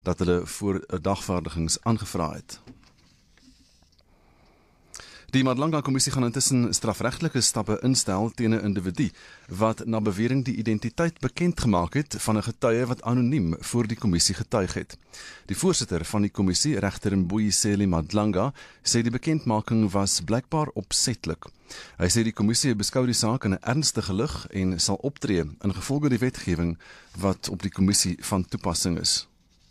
dat hulle voor dagvaardigings aangevra het. Die Madlanga-kommissie gaan intussen strafregtelike stappe instel teen 'n individu wat na bewering die identiteit bekend gemaak het van 'n getuie wat anoniem voor die kommissie getuig het. Die voorsitter van die kommissie, regter Mbuyiseni Madlanga, sê die bekendmaking was blykbaar opsetlik. Hy sê die kommissie beskou die saak in 'n ernstige lig en sal optree ingevolge die wetgewing wat op die kommissie van toepassing is.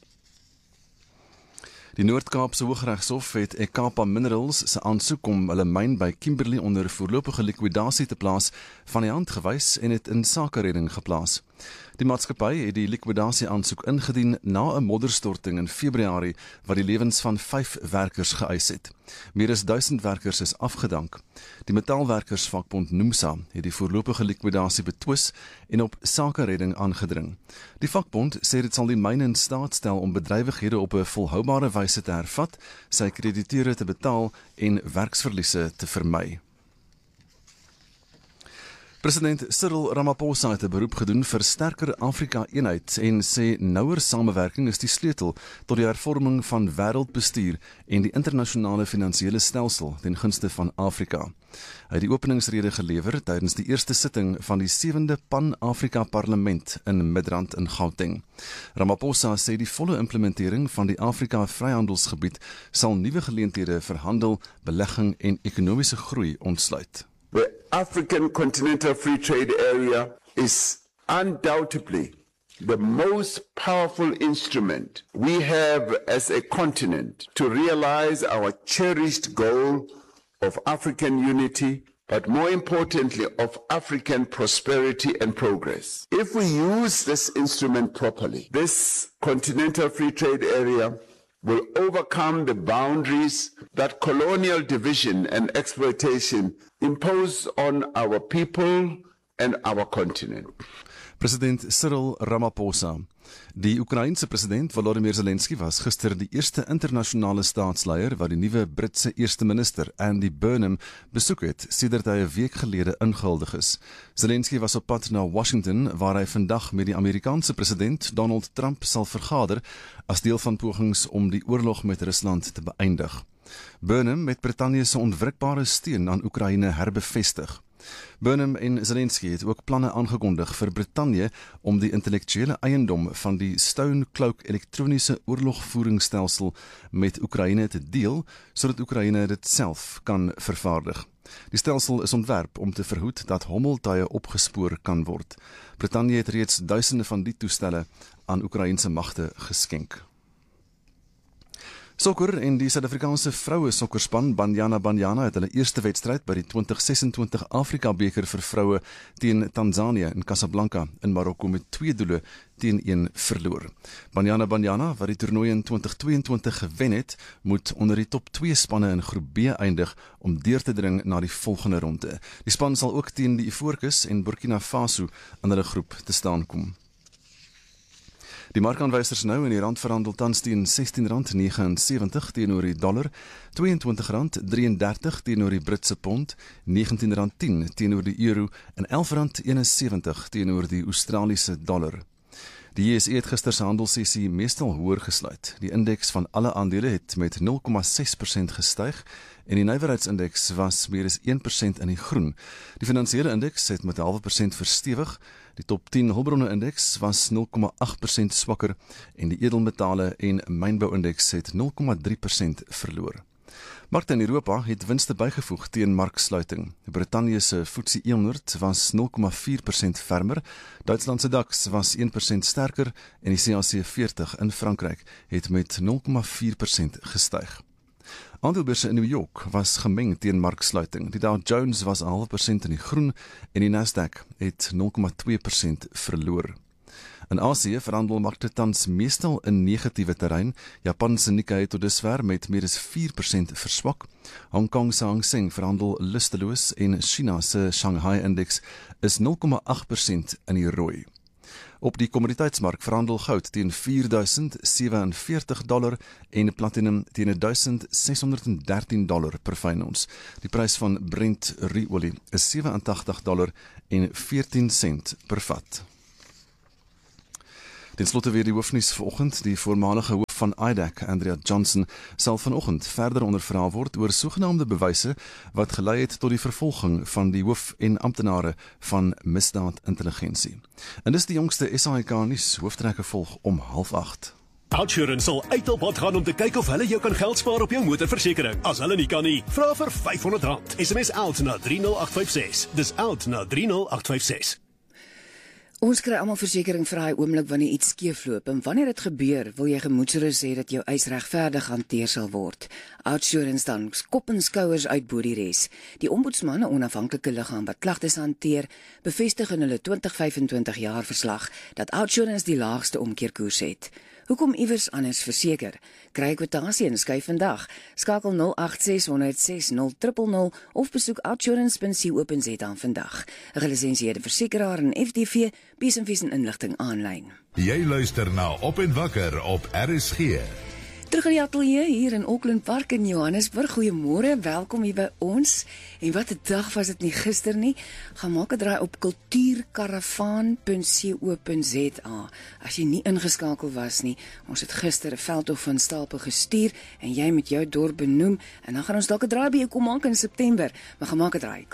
Die Noord-Kaapse Hooggeregshof het Ekapa Minerals se aansoek om hulle myn by Kimberley onder voorlopige likwidasie te plaas van die hand gewys en het in sakeredding geplaas. Die maatskappy het die likwidasie aansoek ingedien na 'n modderstorting in Februarie wat die lewens van 5 werkers geëis het. Meer as 1000 werkers is afgedank. Die metaalwerkersvakbond NUMSA het die voorlopige likwidasie betwis en op sakeredding aangedring. Die vakbond sê dit sal die myn in staat stel om bedrywighede op 'n volhoubare wyse te hervat, sy krediteure te betaal en werksverliese te vermy. President Cyril Ramaphosa het 'n beroep gedoen vir sterker Afrika-eenheid en sê nouer samewerking is die sleutel tot die hervorming van wêreldbestuur en die internasionale finansiële stelsel ten gunste van Afrika. Hy het die openingsrede gelewer tydens die eerste sitting van die 7de Pan-Afrika Parlement in Midrand in Gauteng. Ramaphosa sê die volle implementering van die Afrika-vryhandelsgebied sal nuwe geleenthede vir handel, belegging en ekonomiese groei ontsluit. The African Continental Free Trade Area is undoubtedly the most powerful instrument we have as a continent to realize our cherished goal of African unity, but more importantly of African prosperity and progress. If we use this instrument properly, this Continental Free Trade Area will overcome the boundaries that colonial division and exploitation impose on our people and our continent. President Cyril Ramaphosa. Die Oekraïense president Volodymyr Zelensky was gister die eerste internasionale staatsleier wat die nuwe Britse eerste minister Andy Burnham besoek het sedert hy 'n week gelede ingehuldig is. Zelensky was op pad na Washington waar hy vandag met die Amerikaanse president Donald Trump sal vergader as deel van pogings om die oorlog met Rusland te beëindig. Burnham met Brittanje se onwrikbare steun aan Oekraïne herbevestig. Burnham en Zelensky het ook planne aangekondig vir Brittanje om die intellektuele eiendom van die Stone Cloak elektroniese oorlogvoeringsstelsel met Oekraïne te deel, sodat Oekraïne dit self kan vervaardig. Die stelsel is ontwerp om te verhoed dat hommeltuie opgespoor kan word. Brittanje het reeds duisende van die toestelle aan Oekraïense magte geskenk. Sokker en die Suid-Afrikaanse vroue sokkerspan Banyana Banyana het hulle eerste wedstryd by die 2026 Afrika beker vir vroue teen Tanzanië in Casablanca in Marokko met 2-1 verloor. Banyana Banyana, wat die toernooi in 2022 gewen het, moet onder die top 2 spanne in groep B eindig om deur te dring na die volgende ronde. Die span sal ook teen die Ivoorkus en Burkina Faso in hulle groep te staan kom. Die markaanwysers nou in die rand verhandel tans teen R16.79 teenoor die dollar, R22.33 teenoor die Britse pond, R19.10 teenoor die euro en R11.71 teenoor die Australiese dollar. Die JSE het gister se handelssessie meestal hoër gesluit. Die indeks van alle aandele het met 0,6% gestyg en die nywerheidsindeks was meer as 1% in die groen. Die finansiële indeks het met 0,5% verstewig. Die top 10 hulpbronne indeks was 0,8% swakker en die edelmetale en mynbouindeks het 0,3% verloor. Markte in Europa het winste bygevoeg teen marksluiting. Brittanje se FTSE 100 was 0,4% fermer, Duitsland se DAX was 1% sterker en die CAC 40 in Frankryk het met 0,4% gestyg. Aandelebeurse in New York was gemeng teen marksluiting. Die Dow Jones was 0,5% in die groen en die Nasdaq het 0,2% verloor. In Asië verhandel markte tans meestal in negatiewe terrein. Japan se Nikkei het tot dusver met meer as 4% verswak. Hong Kong se Hang Seng verhandel lusteloos en China se Shanghai Index is 0,8% in die rooi. Op die kommoditeitsmark verhandel goud teen $4.047 en platinum teen $1.613 per fyn ons. Die prys van Brent ruolie is $87.14 per vat. Ten slotte weer die hoofnuus vanoggend. Die voormalige hoof van IDAC, Andrea Johnson, sal vanoggend verder ondervra word oor sogenaamde bewyse wat gelei het tot die vervolging van die hoof en amptenare van misdaadintelligensie. En dis die jongste SAIK nuus, hooftrekke volg om 7:30. OUTsurance sal uit op pad gaan om te kyk of hulle jou kan geld spaar op jou motorversekering. As hulle nie kan nie, vra vir R500. SMS OUT na 30856. Dis OUT na 30856. Ons kry almal versekering vir daai oomblik wanneer iets skeefloop en wanneer dit gebeur, wil jy gemoedsrus hê dat jou eis regverdig hanteer sal word. OUTsurance dan kop en skouers uit bo die res. Die ombudsman, 'n onafhanklike liggaam wat klagtes hanteer, bevestig in hulle 2025 jaar verslag dat OUTsurance die laagste omkeerkoers het. Hoekom iewers anders verseker? Kry kwotasie en skuif vandag. Skakel 0860600000 of besoek outsurance.co.za vandag. 'n Gelisensieerde versekeraar en FDV, besenfees en inligting aanlyn. Jy luister na Op en Wakker op RSG. Terug in die ateljee hier in Auckland Park in Johannesburg. Goeiemôre, welkom hier by ons. En wat 'n dag was dit nie gister nie. Gaan maak 'n draai op kultuurkaravaan.co.za. As jy nie ingeskakel was nie, ons het gister 'n veldtog van stapel gestuur en jy met jou dorp benoem en dan gaan ons dalk 'n draai by jou kom maak in September. Maar gaan maak 'n draai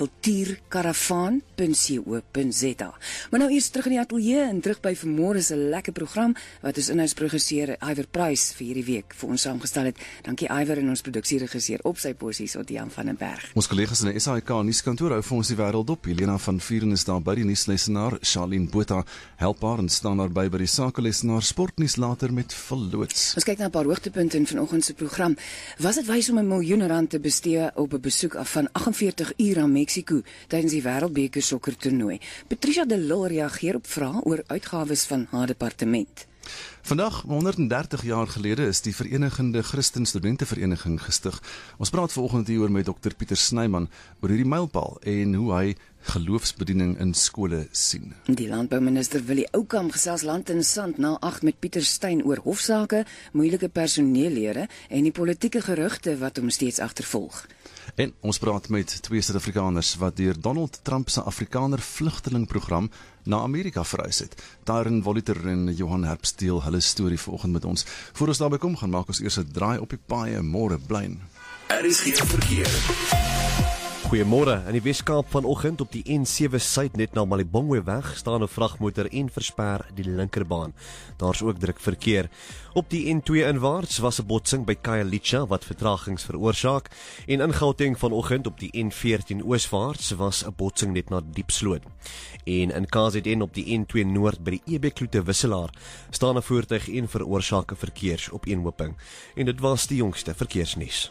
kultuurkaravaan.co.za. Maar nou eers terug in die ateljee en terug by vanmôre se lekker program wat ons inhoudsregisseur Iver Price vir hierdie week vir ons saamgestel het. Dankie Iver en ons produksieregisseur op sy posisie Odian van den Berg. Ons kollegas in die SAIK nuuskantoor hou vir ons die wêreld op. Helena van Vuren is daar by die nuuslesenaar, Charlene Botha help haar en staan daarby by die sakelesenaar. Sportnuus later met verloots. Ons kyk na 'n paar hoogtepunte in vanoggend se program. Was dit wys om R1 miljoen te bestee op 'n besoek van 48 uur aan Mexiko tydens die Wêreldbeker sokkertoernooi? Patricia de Lille reageer op vrae oor uitgawes van haar departement. Vandag, 130 jaar gelede, is die Verenigende Christen Studentevereniging gestig. Ons praat vanoggend hieroor met Dr. Pieter Snyman oor hierdie mylpaal en hoe hy geloofsbediening in skole sien. Die landbouminister Willie Oukamp gesels land en sand na 8 met Pieter Steyn oor hofsaake, moeilike personeellede en die politieke gerugte wat hom steeds agtervolg. En ons praat met twee Suid-Afrikaners wat deur Donald Trump se Afrikaner vlugtelingprogram na Amerika verhuis het. Daarin Voliter en Johan Herbst deel hulle storie vanoggend met ons. Voor ons daarby kom, gaan maak ons eers 'n draai op die paaie. Môre blyn. RSG verkeer. Goeiemôre. In die Weskaap vanoggend op die N7 suid net na Malibongwe weg staan 'n vragmotor en versper die linkerbaan. Daar's ook druk verkeer. Op die N2 inwaarts was 'n botsing by Khayelitsha wat vertragings veroorsaak en in Gauteng vanoggend op die N14 ooswaarts was 'n botsing net na Diepsloot. En in KZN op die N2 noord by die EB-Kloete wisselaar staan 'n voertuig en veroorsaak 'n verkeersopeenhoping. En dit was die jongste verkeersnuus.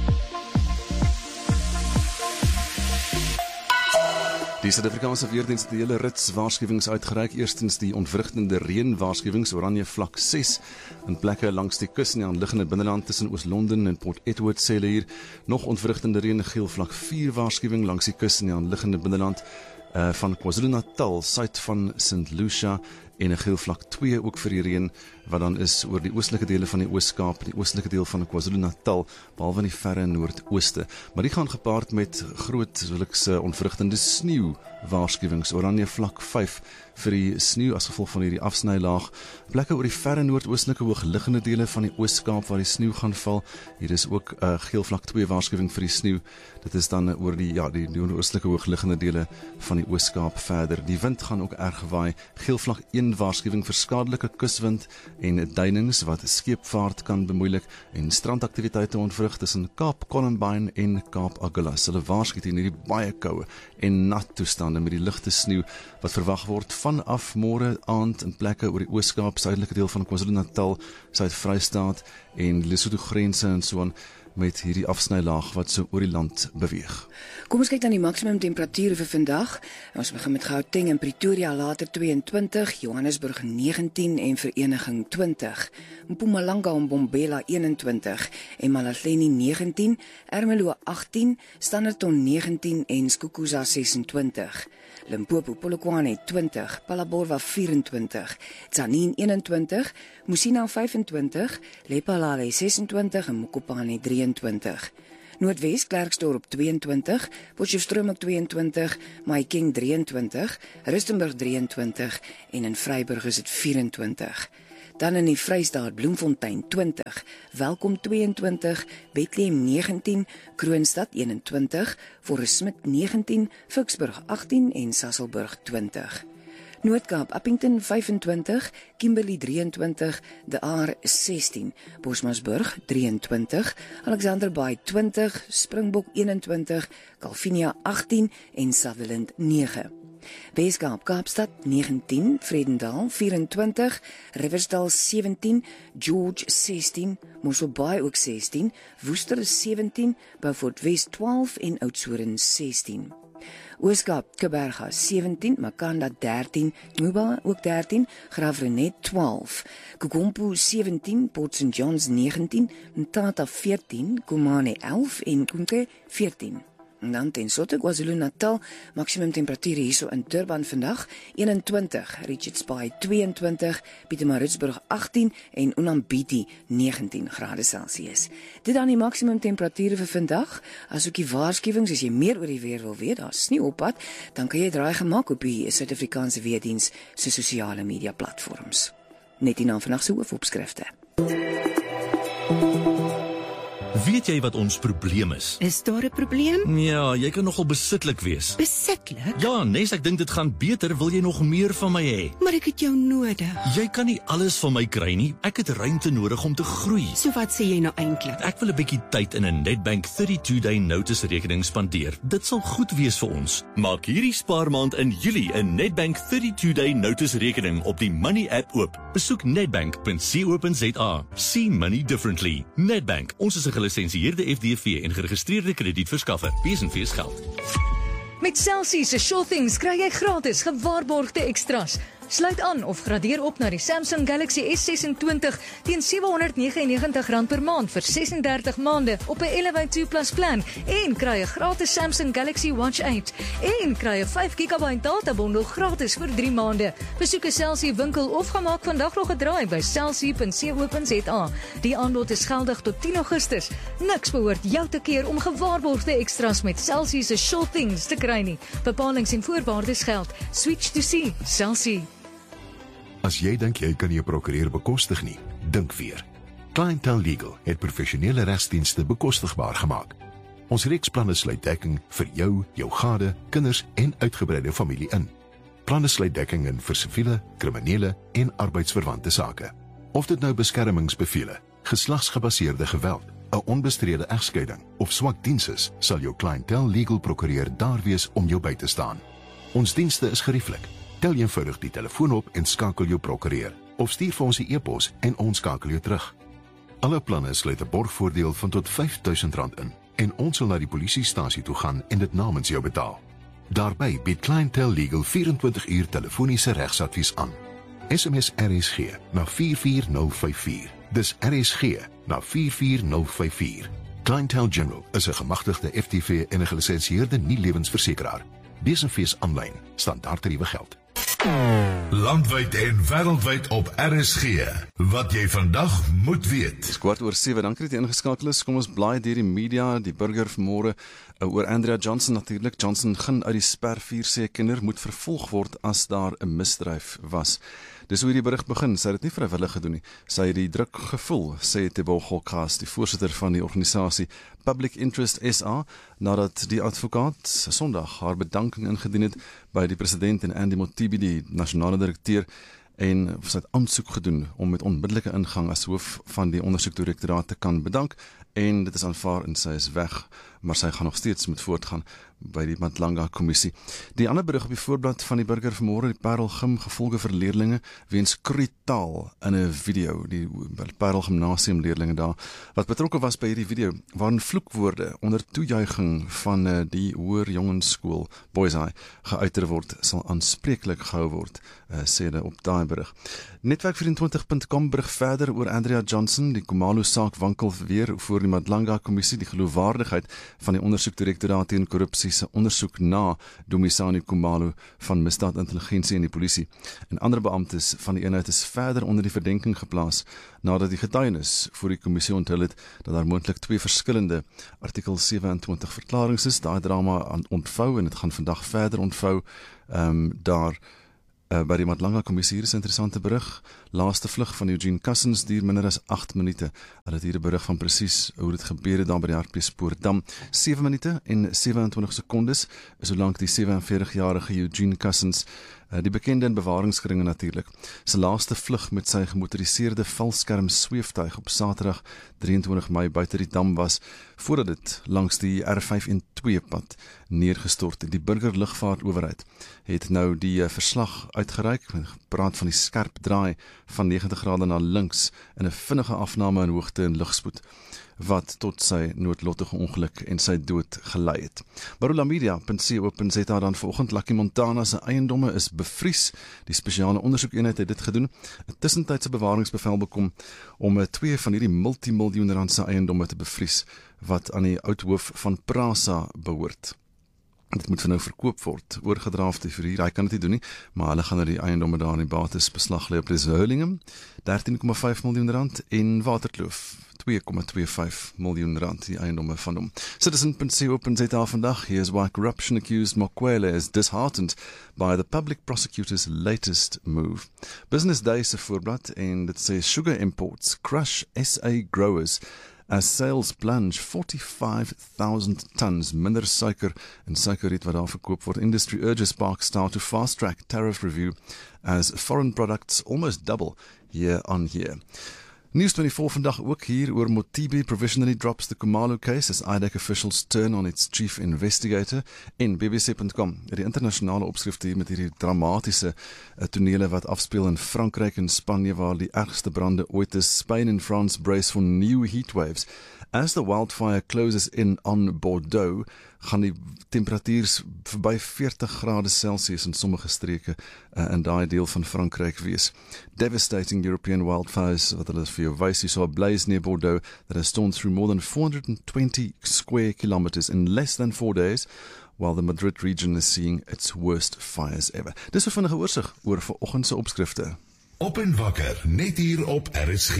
Die Suid-Afrikaanse weerdienste het die hele rits waarskuwings uitgereik. Eerstens die ontwrigtende reën waarskuwings oranje vlak 6 in plekke langs die kus in die aanliggende binneland tussen Oos-London en Port Edward sê hulle hier. Nog ontwrigtende reën geel vlak 4 waarskuwing langs die kus in die aanliggende binneland van KwaZulu-Natal suid van St. Lucia en 'n geel vlak 2 ook vir die reën wat dan is oor die oostelike dele van die Oos-Kaap, die oostelike deel van KwaZulu-Natal, behalwe in die verre noordooste. Maar die gaan gepaard met grootlikse ontwrigtende sneeu waarskuwings, oranje vlak 5 vir die sneeu as gevolg van hierdie afsnylaag. Plekke oor die verre noordoostelike hoogliggende dele van die Oos-Kaap waar die sneeu gaan val. Hier is ook 'n geel vlak 2 waarskuwing vir die sneeu. Dit is dan oor die noordoostelike hoogliggende dele van die Oos-Kaap verder. Die wind gaan ook erg waai. Geel vlak 1 waarskuwing vir skadelike kuswind en duinings wat skeepvaart kan bemoeilik en strandaktiwiteite ontwrig tussen Kaap Columbine en Kaap Agulhas. Hulle waarsku teen hierdie baie koue en nat toestande met die ligte sneeu wat verwag word vanaf môre aand in plekke oor die Oos-Kaap, suidelike deel van KwaZulu-Natal, Suid-Vrystaat en Lesotho grense en so aan, met hierdie afsnylaag wat so oor die land beweeg. Kom ons kyk dan die maksimum temperature vir vandag. Ons begin met Gauteng en Pretoria, later 22, Johannesburg 19 en Vereniging 20, Mpumalanga en Mbombela 21 en Malahleni 19, Ermelo 18, Standerton 19 en Skukuza 26. Limpopo Polokwane 20, Phalaborwa 24, Tzaneen 21, Musina 25, Lephalale 26 en Mokopane 23. Noordwes Klerksdorp 22, Potchefstroom ook 22, Mahikeng 23, Rustenburg 23 en in Vryburg is dit 24. Dan in die Vrystaat Bloemfontein 20, Welkom 22, Bethlehem 19, Kroonstad 21, Forresmit 19, Vicksburg 18 en Sasolburg 20. Noord-Kaap Appington 25, Kimberley 23, De Aar 16, Bosmansburg 23, Alexanderbaai 20, Springbok 21, Calvinia 18 en Sutherland 9. Weskaap Kaapstad 19, Vredendal 24, Riversdal 17, George 16, Mosselbaai ook 16, Woester 17, Beaufort West 12 en Oudtshoorn 16. Ooskaap Kuiberga 17, Makanda 13, Nuba ook 13, Graafrenet 12, Kukompo 17, Port St Johns 19, Mthatha 14, Kumane 11 en Kunke 14. En dan tenslotte KwaZulu-Natal, maksimum temperature hierso in Durban vandag 21, Richards Bay 22, Pietermaritzburg 18 en Unambiti 19 grade Celsius. Dit dan die maksimum temperature vir vandag. Asook die waarskuwings, as jy meer oor die weer wil weet, daar's sneeu op pad, dan kan jy draai gemaak op die Suid-Afrikaanse Weerdiens se sosiale media platforms. Net hierna vandag se hoofopskrifte. Weet jy wat ons probleem is? Is daar 'n probleem? Ja, jy kan nogal besitlik wees. Besitlik? Ja, Nes, ek dink dit gaan beter, wil jy nog meer van my hê? Maar ek het jou nodig. Jy kan nie alles van my kry nie. Ek het ruimte nodig om te groei. So wat sê jy nou eintlik? Ek wil 'n bietjie tyd in 'n Nedbank 32-day notice rekening spandeer. Dit sal goed wees vir ons. Maak hierdie spaarmaand in Julie 'n Nedbank 32-day notice rekening op die Money app oop. Besoek nedbank.co.za. See money differently. Nedbank, ons is 'n gelisensieerde FDV en geregistreerde kredietverskaffer. Besenfees geld. Met Celsius se Sure Things kry jy gratis gewaarborgde extras. Sluit aan of gradeer op na die Samsung Galaxy S26 teen R799 per maand vir 36 maande op 'n Elevate 2 Plus plan en kry 'n gratis Samsung Galaxy Watch 8 en kry 'n 5 GB data bundel gratis vir 3 maande. Besoek 'n Celsius winkel of gaan maak vandag nog 'n draai by celsius.co.za. Die aanbod is geldig tot 10 Augustus. Niks behoort jou te keer om gewaarborgde extras met Celsius se Sure Things te kry nie. Bepalings en voorwaardes geld. Switch to see Celsius. As jy dink jy kan nie 'n prokureur bekostig nie, dink weer. Clientele Legal het professionele regsdienste bekostigbaar gemaak. Ons reeksplanne sluit dekking vir jou, jou gade, kinders en uitgebreide familie in. Planne sluit dekking in vir siviele, kriminele en arbeidsverwante sake. Of dit nou beskermingsbevele, geslagsgebaseerde geweld, 'n onbestrede egskeiding of swak diens is, sal jou Clientele Legal prokureur daar wees om jou by te staan. Ons dienste is gerieflik. Tel eenvoudig die telefoon op en skakel jou prokureur, of stuur vir ons 'n e-pos en ons skakel jou terug. Alle planne sluit 'n borgvoordeel van tot R5,000 in en ons sal na die polisiestasie toe gaan en dit namens jou betaal. Daarbey bied Clientele Legal 24 uur telefoniese regsadvies aan. SMS RSG na 44054. Dis RSG na 44054. Clientele General is 'n gemagtigde FTV en 'n gelisensieerde nie-lewensversekeraar. Besenfees aanlyn, standaardtariewe geld. Landwyd en wêreldwyd op RSG. Wat jy vandag moet weet. Dis 7:15, dankie dat jy ingeskakel is. Kom ons blaai deur die media, die burger vanmôre oor Andrea Johnson natuurlik. Johnson gaan uit die spervuur sê kinder moet vervolg word as daar 'n misdryf was. Dis hoe die berig begin. Sy het dit nie vrywillig gedoen nie. Sy het die druk gevoel, sê Tebogo Khas, die voorsitter van die organisasie Public Interest SA, nadat die advokaat Sondag haar bedanking ingedien het by die president en Andy Mothibi, die nasionale direkteur, en sy het aansoek gedoen om met onmiddellike ingang as hoof van die ondersoekdirektoraat te kan bedank, en dit is aanvaar en sy is weg, maar sy gaan nog steeds moet voortgaan by die Matlanga kommissie. Die ander berig op die voorblad van die burger vanmôre, die Parel Gym gevolge vir leerlinge weens kruitaal in 'n video, die Parel Gimnasium leerlinge daar wat betrokke was by hierdie video, waarin vloekwoorde onder toejuiging van die hoër jongensskool Boys High geuiter word, sal aanspreeklik gehou word, sê hulle op daai berig. Netwerk24.com berig verder oor Andrea Johnson, die Khumalo saak wankel weer voor die Matlanga kommissie, die geloofwaardigheid van die ondersoekdirektoraat teen korrupsie se ondersoek na Dumisani Khumalo van misdaadintelligensie en die polisie. En ander beamptes van die eenheid is verder onder die verdenking geplaas nadat die getuienis voor die kommissie onthul het dat daar moontlik 2 verskillende artikel 27 verklaringe is. Daai drama ontvou en dit gaan vandag verder ontvou daar By die Matlanga kommissie is 'n interessante berig. Laaste vlug van Eugene Cousins duur minder as 8 minute. Hulle het hier 'n berig van presies hoe dit gebeur het daar by die Hartbeespoortdam. 7 minute en 27 sekondes is hoe lank die 47-jarige Eugene Cousins, die bekende in bewaringskringe natuurlik, sy laaste vlug met sy gemotoriseerde valskerm sweeftuig op Saterdag 23 Mei buite die dam was, voordat dit langs die R512 pad neergestort het. Die burgerlugvaartowerheid het nou die verslag uitgereik, gepraat van die skerp draai van 90 grade na links in 'n vinnige afname in hoogte en lugspoed, wat tot sy noodlottige ongeluk en sy dood gelei het. Barulamedia.co.za dan vanoggend, Lucky Montana se eiendomme is bevries. Die spesiale ondersoekeenheid het dit gedoen. 'n Tussentydse bewaringsbevel bekom om 2 van hierdie multimiljoen se eiendomme te bevries, wat aan die oudhoof van Prasa behoort. Dit moet vir nou verkoop word, oorgedra of te verhuur. Hy kan dit nie doen nie, maar hulle gaan nou die eiendomme daar in die bates beslag lê op Hurlingham, R13,5 miljoen en Waterkloof, R2,25 miljoen, die eiendomme van hom. Citizen.co.za vandag, here's why corruption-accused Mokwele is disheartened by the public prosecutor's latest move. Business Day se voorblad, en dit sê sugar imports crush SA growers as sales plunge 45,000 tons minder suiker en suikerriet wat daar verkoop word. Industry urges Sparkstar to fast-track tariff review as foreign products almost double year on year. News 24 vandag ook hier oor Mothibi provisionally drops the Khumalo case as IDEC officials turn on its chief investigator, en BBC.com, die internasionale opskrifte hier met hierdie dramatiese tonele wat afspeel in Frankryk en Spanje waar die ergste brande ooit is. Spain and France brace for new heatwaves. As the wildfire closes in on Bordeaux, gaan die temperatuurs verby 40 grade Celsius in sommige streke in daai deel van Frankryk wees. Devastating European wildfires, wat hulle vir jou wys, so a blaze near Bordeaux that has stormed through more than 420 square kilometers in less than 4 days, while the Madrid region is seeing its worst fires ever. Dis 'n vinnige oorsig oor vanoggend se opskrifte. Op en wakker, net hier op RSG.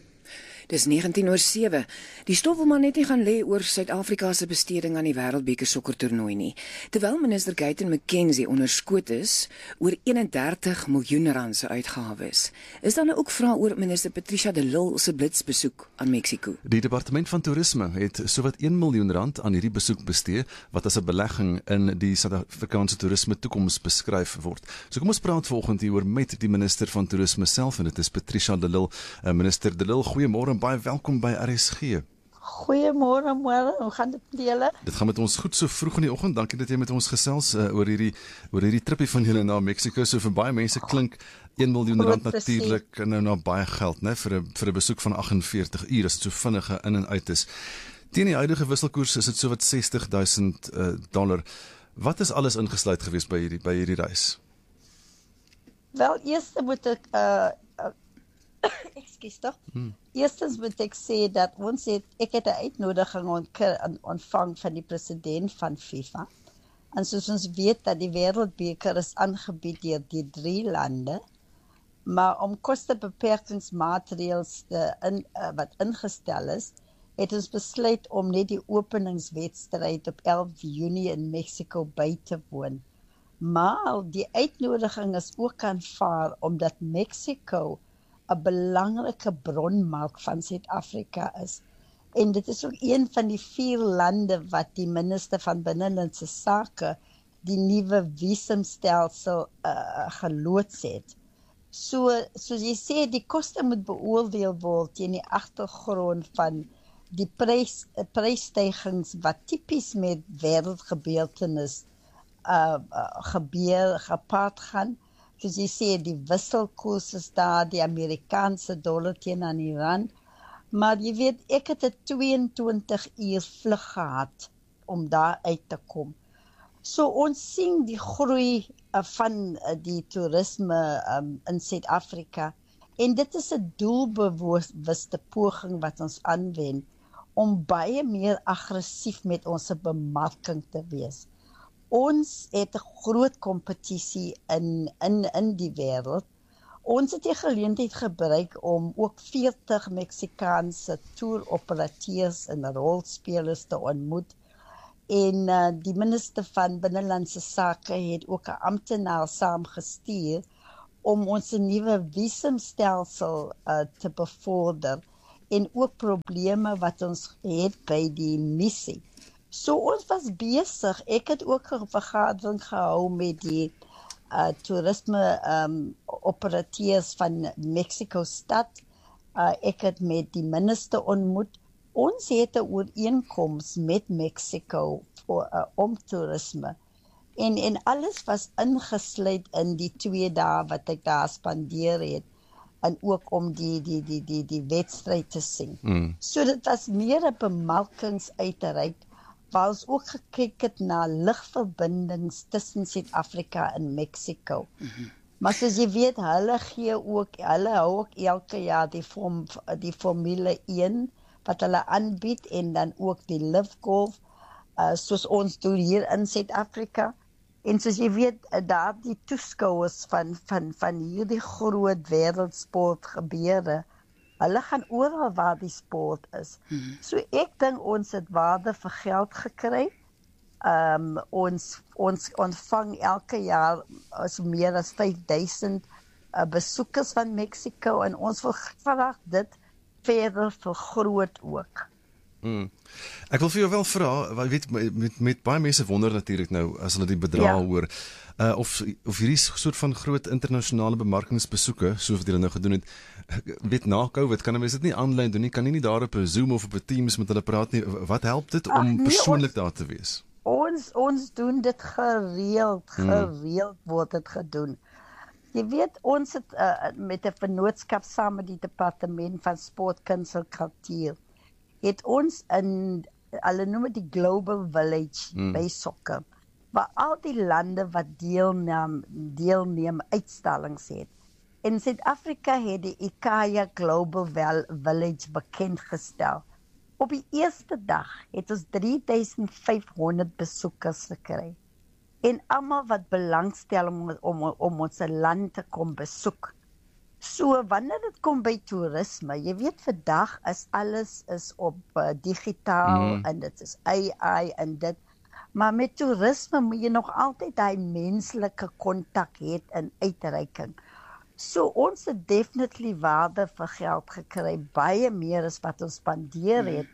Dis 19:07. Die stof wil maar net nie gaan lê oor Suid-Afrika se besteding aan die Wêreldbeker sokkertoernooi nie. Terwyl minister Gayton McKenzie onderskoot is oor 31 miljoen rand se uitgawes. Is daar nou ook vrae oor minister Patricia de Lille se blitsbesoek aan Mexiko? Die departement van toerisme het sowat 1 miljoen rand aan hierdie besoek bestee, wat as 'n belegging in die Suid-Afrikaanse toerisme toekoms beskryf word. So kom ons praat vanoggend hieroor met die minister van toerisme self, en dit is Patricia de Lille. Minister de Lille, goeiemôre en baie welkom by RSG. Goeiemôre, hoe gaan dit met julle? Dit gaan met ons goed so vroeg in die oggend. Dankie dat jy met ons gesels oor hierdie trippie van julle na Mexiko. So vir baie mense klink 1 miljoen rand natuurlik nou baie geld, né, vir 'n besoek van 48 uur as dit so vinnige in en uit is. Teen die huidige wisselkoers is dit so wat $60,000. Wat is alles ingesluit gewees by hierdie reis? Wel, eers moet ek ekskuus tog. Eerstens moet ek sê dat ek het 'n uitnodiging ontvang van die president van FIFA. En soos ons weet dat die Wêreldbeker is aangebied deur die 3 lande, maar om kostebeperkingsmaatreëls wat ingestel is, het ons besluit om net die openingswedstryd op 11 Junie in Mexico by te woon. Maar die uitnodiging is ook aanvaar omdat Mexico 'n belangrike bronmark van Suid-Afrika is. En dit is ook een van die 4 lande wat die minister van Binnelandse Sake die nuwe visumstelsel geloods het. Soos jy sê, die koste moet beoordeel word teen die agtergrond van die prysstygings wat tipies met wêreldgebeurtenis gepaard gaan. Soos jy sê, die wisselkoers is daar, die Amerikaanse dollar teen die rand. Maar jy weet, ek het 'n 22 uur vlug gehad om daar uit te kom. So ons sien die groei van die toerisme in Suid-Afrika. En dit is 'n doelbewuste poging wat ons aanwend om baie meer aggressief met ons bemarking te wees. Ons het 'n groot kompetisie in die wêreld. Ons het die geleentheid gebruik om ook 40 Meksikaanse toeroperateurs en rolspelers te ontmoet. En die minister van Binnelandse Sake het ook 'n amptenaar saamgestuur om ons nuwe visumstelsel te bevorder en ook probleme wat ons het by die missie. So ons was besig, ek het ook 'n vergadering gehou met die toerisme operateurs van Mexico stad. Ek het met die minister ontmoet. Ons het 'n ooreenkoms met Mexico om toerisme. En alles was ingesluit in die 2 dae wat ek daar spandeer het. En ook om die wedstryd te sien. So dit was meer 'n bemarkingsuitreik, waar ons ook gekyk het na lugverbindings tussen Suid-Afrika en Mexico. Maar soos jy weet, hulle hou ook elke jaar die Formule 1 wat hulle aanbied en dan ook die Live Golf, soos ons doen hier in Suid-Afrika. En soos jy weet, daar die toeskouers van hierdie groot wêreldsport gebeure, hulle gaan oral waar die sport is. So ek dink ons het waarde vir geld gekry. Ons ontvang elke jaar so meer as 5000 besoekers van Mexico en ons wil graag dit verder vergroot ook. Ek wil vir jou wel vra, weet met baie mense wonder natuurlik nou as hulle die bedrae hoor, of hierdie soort van groot internasionale bemarkingsbesoeke, soos wat julle nou gedoen het, weet na COVID kan 'n mens dit nie aanlyn doen nie, kan nie daar op 'n Zoom of op 'n Teams met hulle praat nie. Wat help dit om persoonlik daar te wees? Ons doen dit gereeld word dit gedoen. Jy weet, ons het met 'n vennootskap saam met die departement van sport, kuns en kultuur het ons in, hulle noem dit die Global Village by sokker, waar al die lande wat deelneem uitstallings het. In Suid-Afrika het die ICAIA Global Village bekendgestel. Op die eerste dag het ons 3500 besoekers gekry. En almal wat belangstel om ons land te kom besoek. So wanneer dit kom by toerisme, jy weet vandag is alles op digitaal en dit is AI en dit, maar met toerisme moet jy nog altyd daai menslike kontak hê in uitreiking. So ons het definitely waarde vir geld gekry, baie meer as wat ons spandeer het,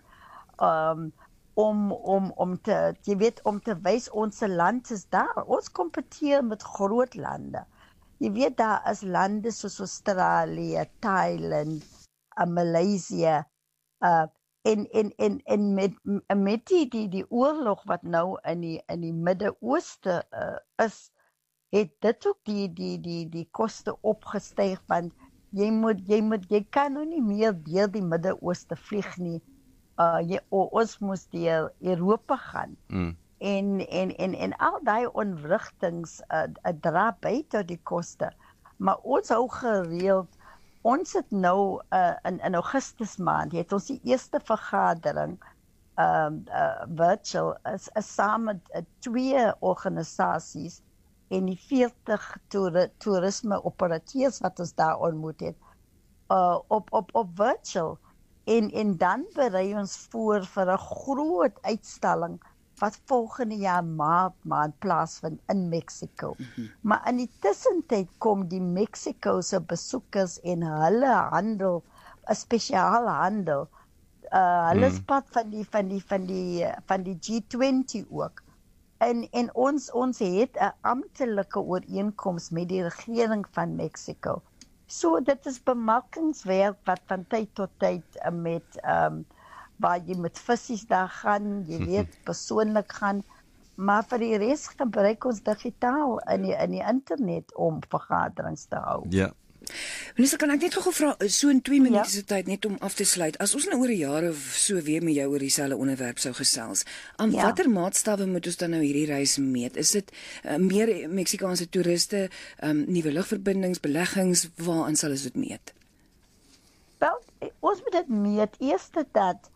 om te wys ons land is daar. Ons kompeteer met groot lande. Jy weet daar is lande soos Australië, Thailand, Malaysia, en met die oorlog wat nou in die Midde-Ooste is, het dit ook die koste opgestyg, want jy kan nou nie meer deur die Midde-Ooste vlieg nie. Ons moes deur Europa gaan. En al die ontwrigtings dra by tot die koste. Maar ons hou gereeld, ons het nou in Augustus maand, het ons die eerste vergadering virtual is saam met 2 organisasies en die 40 toerisme operateurs wat ons daar ontmoet het, op virtual. En dan berei ons voor vir 'n groot uitstalling wat volgende jaar maand plaasvind in Mexico. Maar in die tussentyd kom die Mexico'se besoekers en hulle handel, 'n spesiale handel, hulle is pad van die G20 ook. En ons het 'n amptelike ooreenkoms met die regering van Mexico. So dit is bemarkingswerk wat van tyd tot tyd met waar jy met visies daar gaan, jy weet, persoonlik gaan, maar vir die res gebruik ons digitaal in die internet om vergaderings te hou. Ja. Minister, kan ek net gou vra, so in 2 minute se tyd net om af te sluit, as ons nou oor 'n jaar of so weer met jou oor dieselfde onderwerp sou gesels, aan watter maatstawwe moet ons dan nou hierdie reis meet? Is dit meer Meksikaanse toeriste, nuwe lugverbindings, beleggings, waaraan sal ons dit meet? Wel, ons moet dit meet, eerste dat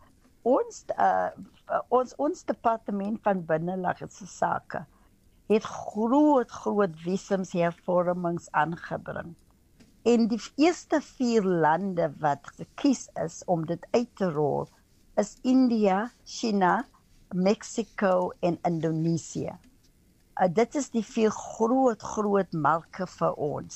ons departement van binnelandse sake het groot visumshervormings aangebring. En die eerste 4 lande wat gekies is om dit uit te rol, is India, China, Mexico en Indonesië. Dit is die 4 groot marke vir ons.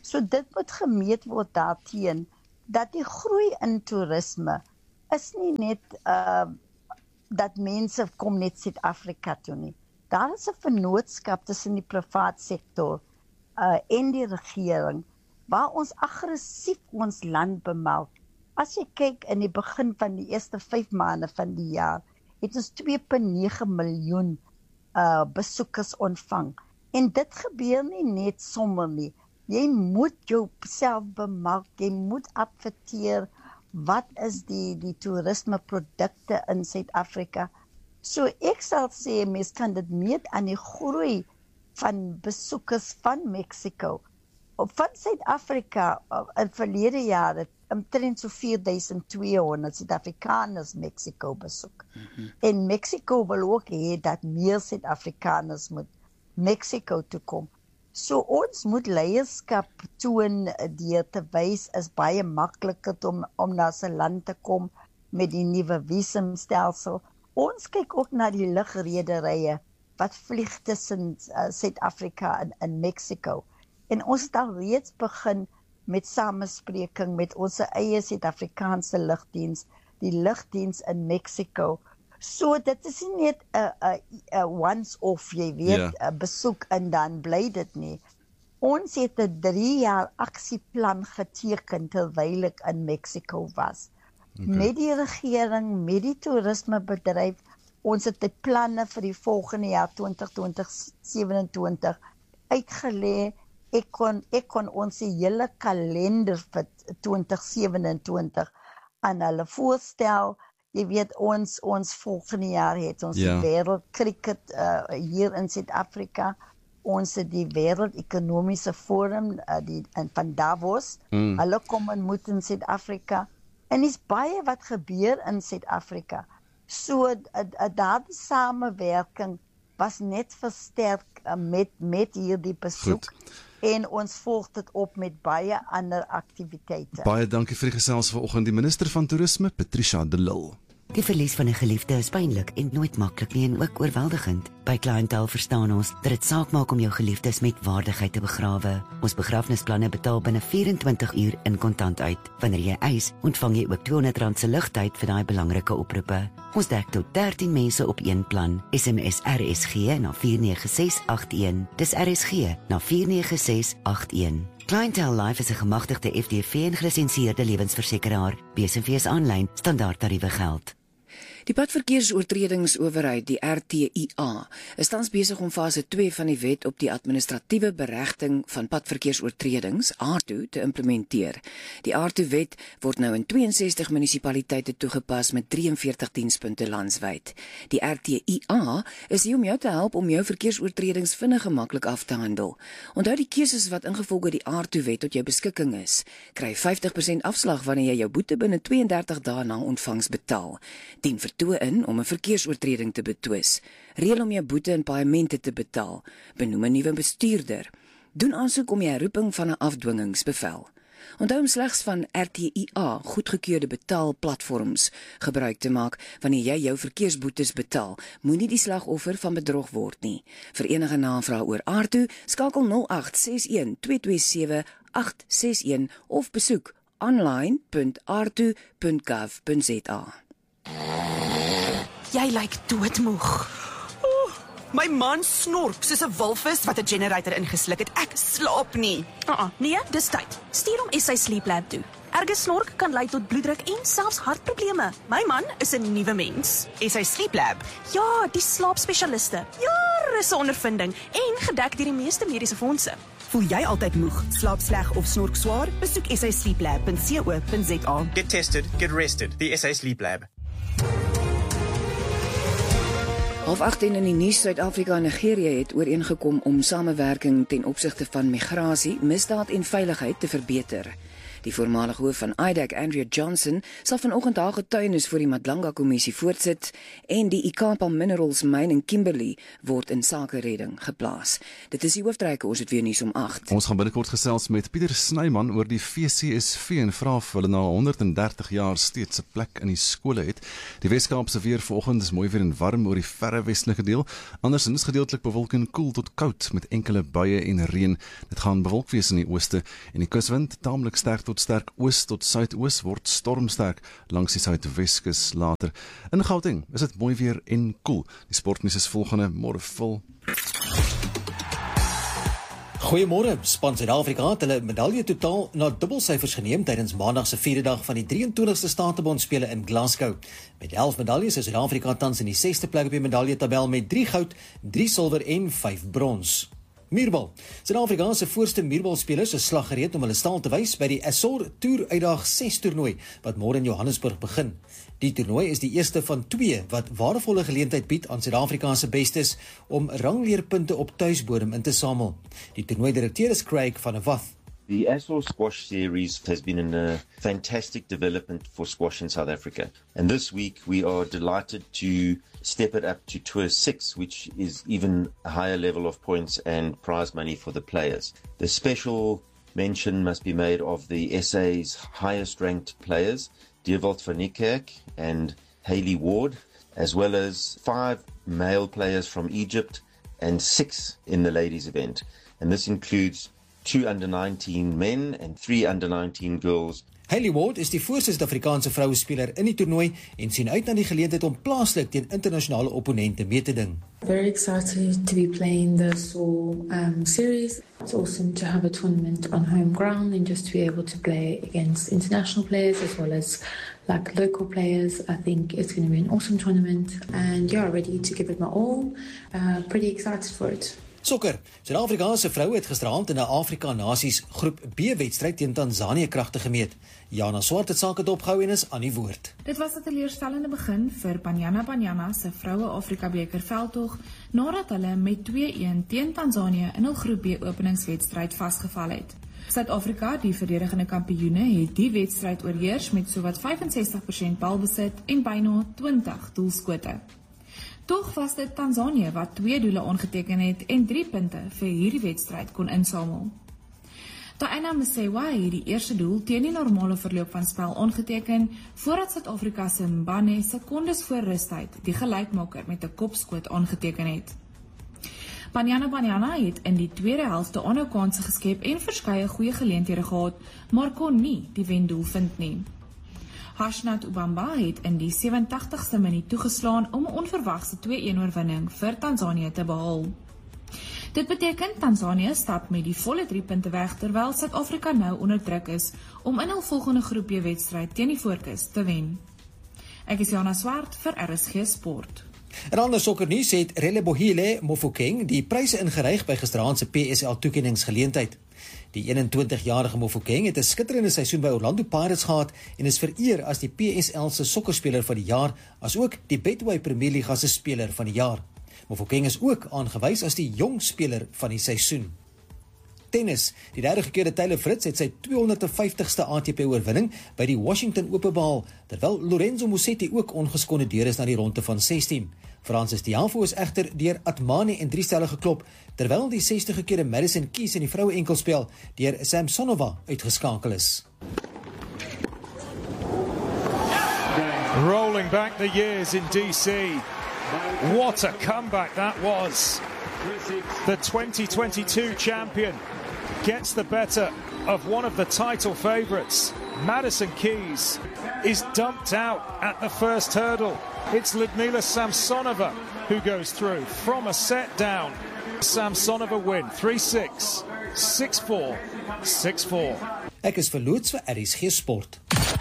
So dit moet gemeet word daarteen, dat die groei in toerisme is nie net dat mense kom net Suid-Afrika toe nie. Daar is 'n vennootskap tussen die privaat sektor en die regering, waar ons aggressief ons land bemelk. As jy kyk in die begin van die eerste 5 maande van die jaar, het ons 2,9 miljoen besoekers ontvang. En dit gebeur nie net sommer nie. Jy moet jouself bemelk, jy moet adverteer, wat is die toerismeprodukte in Suid-Afrika. So ek sal sê, mens kan dit meet aan die groei van besoekers van Mexico. Van Suid-Afrika in verlede jare, omtrent so 4,200 Suid-Afrikaners Mexico besoek. En Mexico wil ook hê dat meer Suid-Afrikaners moet Mexico toe kom. So ons moet leierskap toon deur te wys is baie makliker om na sy land te kom met die nuwe visumstelsel. Ons kyk ook na die lugrederye wat vlieg tussen Suid-Afrika en Mexico. En ons het al reeds begin met samespreking met ons eie Suid-Afrikaanse lugdiens, die lugdiens in Mexico. So dit is nie net 'n once-off, jy weet, besoek en dan bly dit nie. Ons het 'n 3 jaar aksieplan geteken terwyl ek in Mexico was. Met die regering, met die toerismebedryf, ons het die planne vir die volgende jaar 2027 uitgelê. Ek kon ons hele kalender vir 2027 aan hulle voorstel. Jy weet, ons volgende jaar het ons die wêreldkriket hier in Suid-Afrika. Ons het die wêreldekonomiese forum van Davos. Hulle kom ontmoet in Suid-Afrika. En is baie wat gebeur in Suid-Afrika. So daardie samewerking was net versterk met hierdie besoek. Goed. En ons volg dit op met baie ander aktiwiteite. Baie dankie vir die gesels vanoggend, die minister van toerisme, Patricia de Lille. Die verlies van 'n geliefde is pynlik en nooit maklik nie en ook oorweldigend. By Clientele verstaan ons dat dit saak maak om jou geliefdes met waardigheid te begrawe. Ons begrafnisplanne betaal binne 24 uur in kontant uit. Wanneer jy eis, ontvang jy ook R200 se ligtyd vir daai belangrike oproepe. Ons dek tot 13 mense op een plan. SMS RSG na 49681. Dis RSG na 49681. Clientele Life is 'n gemagtigde FDV en gelisensieerde lewensversekeraar. BSV's aanlyn standaardtariewe geld. Die padverkeersoortredingsowerheid, die RTIA, is tans besig om fase 2 van die wet op die administratiewe beregting van padverkeersoortredings, AARTO, te implementeer. Die AARTO-wet word nou in 62 munisipaliteite toegepas met 43 dienspunte landwyd. Die RTIA is hier om jou te help om jou verkeersoortredings vinnig en maklik af te handel. Onthou die keuses wat ingevolge die AARTO-wet tot jou beskikking is. Kry 50% afslag wanneer jy jou boete binne 32 dae na ontvangs betaal. Dien vertoe in om 'n verkeersoortreding te betwis. Reël om jou boete en paaiemente te betaal. Benoem 'n nuwe bestuurder. Doen aansoek om die herroeping van 'n afdwingingsbevel. Onthou om slegs van RTIA goedgekeurde betaalplatforms gebruik te maak wanneer jy jou verkeersboetes betaal. Moenie die slagoffer van bedrog word nie. Vir enige navrae oor AARTO, skakel 0861 227 861 of besoek online.aarto.gov.za. Jy lyk doodmoeg. My man snork soos 'n walvis wat 'n generator ingesluk het. Ek slaap nie. Nee, dis tyd. Stuur hom SA Sleep Lab toe. Erge snork kan lei tot bloeddruk en selfs hartprobleme. My man is 'n nuwe mens. SA Sleep Lab? Ja, die slaapspesialiste. Jare se ondervinding en gedek deur die meeste mediese fondse. Voel jy altyd moeg, slaap sleg of snork swaar? Besoek sasleeplab.co.za. Get tested, get rested. The SA Sleep Lab. 18:30 in die nuus. Suid-Afrika en Nigerië het ooreengekom om samewerking ten opsigte van migrasie, misdaad en veiligheid te verbeter. Die voormalige hoof van IDAC, Andrea Johnson, sal vanoggend haar getuienis voor die Madlanga-kommissie voortsit en die Ikapa Minerals myn in Kimberley word in sake redding geplaas. Dit is die hoofdryke, ons het weer nuus om 8. Ons gaan binnekort gesels met Pieter Snyman oor die VCSV en vra of hulle na 130 jaar steeds 'n plek in die skole het. Die Weskaapse weer vanoggend is mooi weer en warm oor die verre westelike deel. Andersins gedeeltelik bewolk en koel tot koud met enkele buie en reën. Dit gaan bewolk wees in die ooste en die kuswind taamlik sterk tot sterk oos tot suidoos word stormsterk langs die suidweskus later. In Gauteng is dit mooi weer en koel. Die sportnuus is volgende môre vol. Goeiemôre, span Suid-Afrika het hulle medalje totaal na dubbelsyfers geneem tydens Maandag se 4de dag van die 23ste Statebondspele in Glasgow. Met 11 medaljes is Suid-Afrika tans in die 6ste plek op die medaljetabel met 3 goud, 3 silwer en 5 brons. Muurbal. Suid-Afrika se voorste muurbalspelers is slag gereed om hulle staal te wys by die Azor Tour Uitdag 6 toernooi wat môre in Johannesburg begin. Die toernooi is die eerste van 2 wat waardevolle geleentheid bied aan Suid-Afrika se bestes om rangleerpunte op tuisbodem in te samel. Die toernooidirekteur is Craig van der Walt. The Azor Squash Series has been a fantastic development for squash in South Africa. And this week we are delighted to step it up to Tour 6, which is even a higher level of points and prize money for the players. The special mention must be made of the SA's highest ranked players, Dewald van Niekerk and Hayley Ward, as well as 5 male players from Egypt and 6 in the ladies event. And this includes 2 under-19 men and 3 under-19 girls. Hayley Ward is die voorste Suid-Afrikaanse vrouespeler in die toernooi en sien uit na die geleentheid om plaaslik teen internasionale opponente mee te ding. Very excited to be playing the Azor series. It's awesome to have a tournament on home ground and just to be able to play against international players as well as like local players. I think it's going to be an awesome tournament and yeah, ready to give it my all. Pretty excited for it. Sokker. Suid-Afrikaanse vroue het gisteraand in 'n Afrika Nasies Groep B wedstryd teen Tanzanië kragte gemeet. Jana Swart het sake dopgehou en is aan die woord. Dit was 'n teleurstellende begin vir Banyana se vroue Afrika beker veldtog nadat hulle met 2-1 teen Tanzanië in hul Groep B openingswedstryd vasgeval het. Suid-Afrika, die verdedigende kampioene, het die wedstryd oorheers met sowat 65% balbesit en byna 20 doelskote. Tog was dit Tanzanië wat 2 doele aangeteken het en 3 punte vir hierdie wedstryd kon insamel. Taina Msewa het die eerste doel teen die normale verloop van spel aangeteken voordat Suid-Afrika se Mbane sekondes voor rustyd die gelykmaker met 'n kopskoot aangeteken het. Banyana het in die tweede helfte aanhou kansse geskep en verskeie goeie geleenthede gehad, maar kon nie die wendoel vind nie. Hashnat Ubamba het in die 87ste minuut toegeslaan om 'n onverwagse 2-1 oorwinning vir Tanzanië te behaal. Dit beteken Tanzanië stap met die volle 3 punte weg terwyl Suid-Afrika nou onder druk is om in hul volgende Groep B wedstryd teen die Voorkus te wen. Ek is Jana Swart vir RSG Sport. En ander sokkernuus het Relebohile Mofokeng die pryse ingeryg by gisteraand se PSL toekenningsgeleentheid. Die 21-jarige Mofokeng het 'n skitterende seisoen by Orlando Pirates gehad en is vereer as die PSL se sokkerspeler van die jaar, asook die Betway Premier Liga se speler van die jaar. Mofokeng is ook aangewys as die jong speler van die seisoen. Tennis. Die derde gekeerde Taylor Fritz het sy 250ste ATP-oorwinning by die Washington Open behaal, terwyl Lorenzo Musetti ook ongeskonde deur is na die ronde van 16. Francis Tiafoe is egter deur Atmane in 3 stelle geklop, terwyl die 60 gekeerde Madison Keys in die vroue enkelspel deur Samsonova uitgeskakel is. Rolling back the years in DC. What a comeback that was. The 2022 champion gets the better of one of the title favourites. Madison Keys is dumped out at the first hurdle. It's Ludmila Samsonova who goes through from a set down. Samsonova win 3-6, 6-4, 6-4. Ek is verloots vir RSG Sport.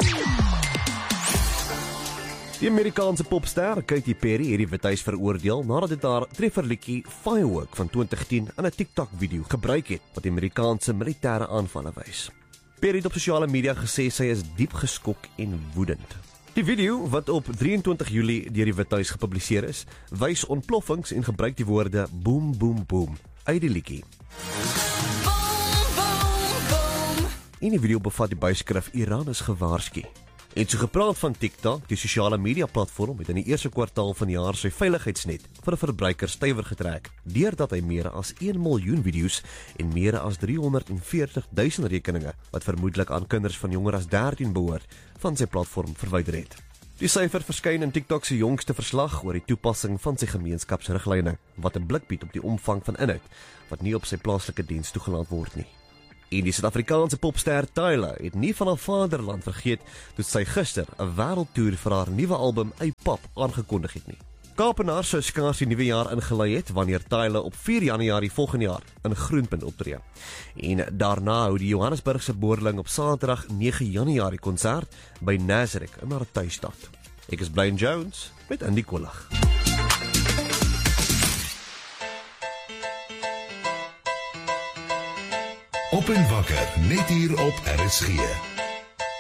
Die Amerikaanse popster Katy Perry het die Withuis veroordeel nadat dit haar trefferliedjie Firework van 2010 in 'n TikTok-video gebruik het wat die Amerikaanse militêre aanvalle wys. Perry het op sosiale media gesê sy is diep geskok en woedend. Die video wat op 23 Julie deur die Withuis gepubliseer is, wys ontploffings en gebruik die woorde boom boom boom uit die liedjie. En die video bevat die byskrif Iran is gewaarsku. En so gepraat van TikTok, die sosiale media platform het in die eerste kwartaal van die jaar sy veiligheidsnet vir 'n verbruiker stywer getrek, deurdat hy meer as 1 miljoen video's en meer as 340.000 rekeninge, wat vermoedelik aan kinders van jonger as 13 behoort, van sy platform verwyder het. Die syfer verskyn in TikTok se jongste verslag oor die toepassing van sy gemeenskapsriglyne, wat 'n blik bied op die omvang van inhoud wat nie op sy plaaslike diens toegelaat word nie. En die Suid-Afrikaanse popster Tyla het nie van haar vaderland vergeet toe sy gister 'n wêreldtoer vir haar nuwe album A-Pop aangekondig het nie. Kaapenaar sou skaars die nuwe jaar ingelei het wanneer Tyla op 4 Januarie volgende jaar in Groenpunt optree. En daarna hou die Johannesburgse boerling op Saterdag 9 Januarie konsert by Nazareth in haar tuisstad. Ek is Blaine Jones met Andy Kollig. Op en wakker, net hier op RSG.